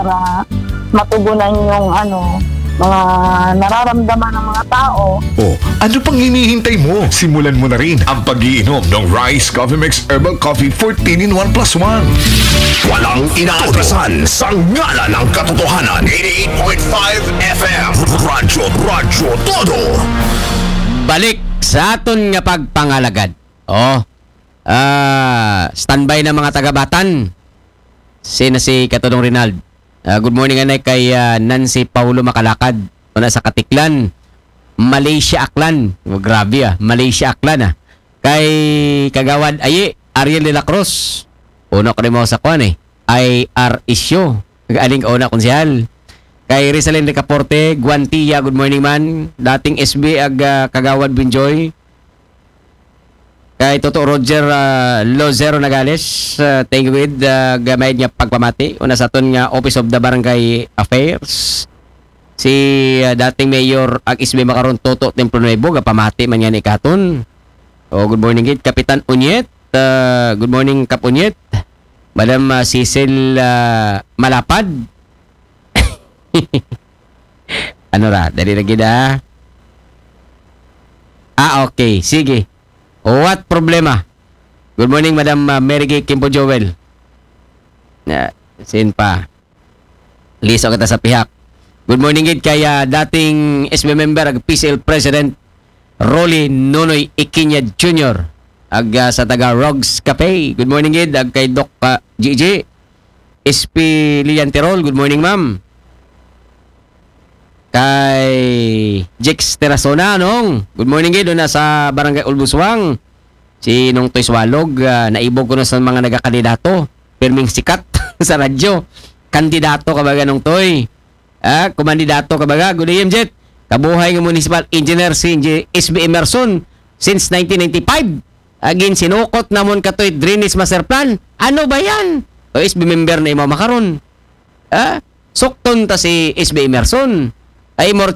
para matugunan yung mga nararamdaman ng mga tao. Oh, ano pang hinihintay mo? Simulan mo na rin ang pag-iinom ng Rice Coffee Mix Herbal Coffee 14 in 1 plus 1. Walang inaatrasan sa ngala ng katotohanan. 88.5 FM Radyo Todo. Balik sa aton nga pagpangalagad. Standby na mga taga-Batan. Si Katodong Rinald. Good morning anay kay Nancy Paulo Makalakad. Una sa Katiklan. Malaysia Aklan. Grabe Malaysia Aklan Kay Kagawad Aye, Ariel de la Cruz. Una ko rin mo sa kuwan IR issue. Aling una konsehal. Kay Rizalyn de Caporte, Guantilla, good morning man. Dating SB Kagawad Binjoy. Kay Toto Roger Lozero Nagales, thank you with gamay niya pagpamati. Una sa aton nga Office of the Barangay Affairs. Si dating Mayor Isbe Macaron Toto Templo Nuevo, pamati man yan ikaton. Good morning gid Kapitan Unyet. Good morning Kap Unyet. Madam Cecil Malapad. Ano ra, dali na gid okay, sige. What problema? Good morning, Madam Mary Gay Kimpo Joel. Sin pa. Liso kita sa pihak. Good morning, gid kaya dating SB member PCL President Rolly Nonoy Ikinya Jr. Sa taga Rogs Cafe. Good morning, gid kay Doc GG. SP Lilian Tirol. Good morning, ma'am. Kay Jex Terasona, good morning gid na sa Barangay Ulbuswang. Si Nong Toy Swalog, naibog ko na sa mga nagakandidato. Pirming sikat sa radyo. Kandidato kabaga Nong Toy. Kumandidato kabaga. Good day, Jet. Kabuhay ng Municipal Engineer si SB Emerson since 1995. Again, sinukot namon katoy drainage master plan. Ano ba yan? O SB member na imo makaron. Sukton ta si SB Emerson. Ay more